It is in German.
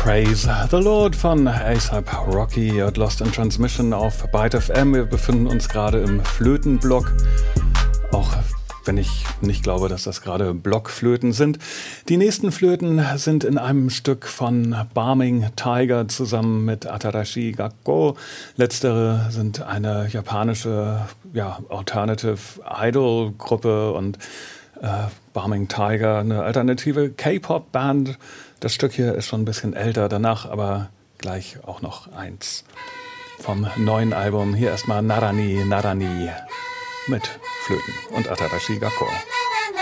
Praise the Lord von A$AP Rocky und Lost in Transmission auf Byte FM. Wir befinden uns gerade im Flötenblock, auch wenn ich nicht glaube, dass das gerade Blockflöten sind. Die nächsten Flöten sind in einem Stück von Barming Tiger zusammen mit Atarashi Gakko. Letztere sind eine japanische Alternative Idol Gruppe und Barming Tiger, eine alternative K-Pop-Band. Das Stück hier ist schon ein bisschen älter, danach aber gleich auch noch eins vom neuen Album. Hier erstmal Narani Narani mit Flöten und Atarashi Gakko.